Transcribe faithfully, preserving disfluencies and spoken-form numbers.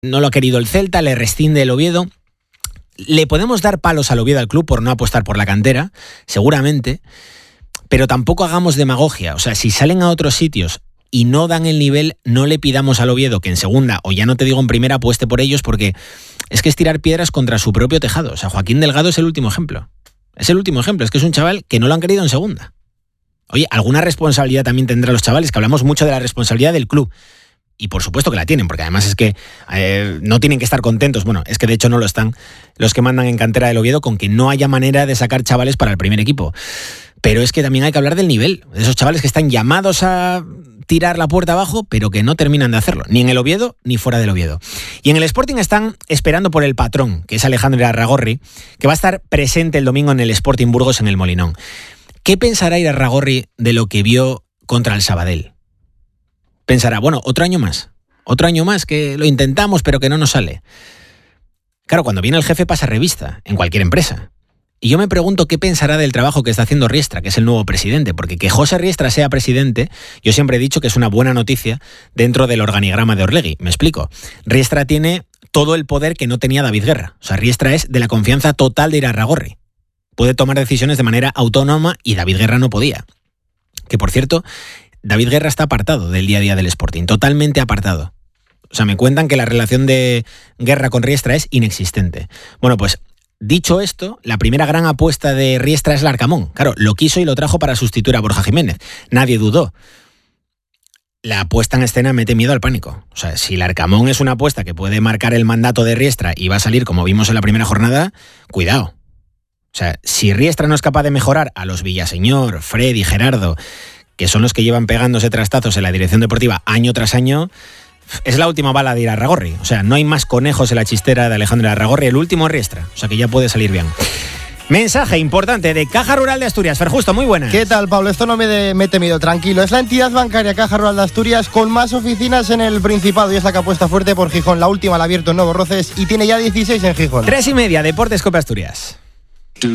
no lo ha querido el Celta, le rescinde el Oviedo. Le podemos dar palos al Oviedo al club por no apostar por la cantera, seguramente, pero tampoco hagamos demagogia. O sea, si salen a otros sitios y no dan el nivel, no le pidamos al Oviedo que en segunda, o ya no te digo en primera, apueste por ellos, porque es que es tirar piedras contra su propio tejado. O sea, Joaquín Delgado es el último ejemplo. Es el último ejemplo, es que es un chaval que no lo han querido en segunda. Oye, alguna responsabilidad también tendrán los chavales, que hablamos mucho de la responsabilidad del club. Y por supuesto que la tienen, porque además es que eh, no tienen que estar contentos. Bueno, es que de hecho no lo están los que mandan en cantera del Oviedo con que no haya manera de sacar chavales para el primer equipo. Pero es que también hay que hablar del nivel, de esos chavales que están llamados a tirar la puerta abajo, pero que no terminan de hacerlo, ni en el Oviedo ni fuera del Oviedo. Y en el Sporting están esperando por el patrón, que es Alejandro Irarragorri, que va a estar presente el domingo en el Sporting Burgos en el Molinón. ¿Qué pensará Irarragorri de lo que vio contra el Sabadell? Pensará, bueno, otro año más, otro año más que lo intentamos pero que no nos sale. Claro, cuando viene el jefe pasa revista, en cualquier empresa. Y yo me pregunto qué pensará del trabajo que está haciendo Riestra, que es el nuevo presidente, porque que José Riestra sea presidente, yo siempre he dicho que es una buena noticia dentro del organigrama de Orlegui. Me explico. Riestra tiene todo el poder que no tenía David Guerra. O sea, Riestra es de la confianza total de Irarragorri. Puede tomar decisiones de manera autónoma y David Guerra no podía. Que, por cierto, David Guerra está apartado del día a día del Sporting, totalmente apartado. O sea, me cuentan que la relación de Guerra con Riestra es inexistente. Bueno, pues dicho esto, la primera gran apuesta de Riestra es Larcamón. Claro, lo quiso y lo trajo para sustituir a Borja Jiménez. Nadie dudó. La puesta en escena mete miedo al pánico. O sea, si Larcamón es una apuesta que puede marcar el mandato de Riestra y va a salir como vimos en la primera jornada, cuidado. O sea, si Riestra no es capaz de mejorar a los Villaseñor, Fred y Gerardo, que son los que llevan pegándose trastazos en la dirección deportiva año tras año, es la última bala de Irarragorri. O sea, no hay más conejos en la chistera de Alejandro Irarragorri. El último es Riestra. O sea, que ya puede salir bien. Mensaje importante de Caja Rural de Asturias. Ferjusto, muy buenas. ¿Qué tal, Pablo? Esto no me de, mete miedo, tranquilo. Es la entidad bancaria Caja Rural de Asturias con más oficinas en el Principado y es la que apuesta fuerte por Gijón. La última la ha abierto en Nuevo Roces y tiene ya dieciséis en Gijón. Tres y media, Deportes Cope Asturias.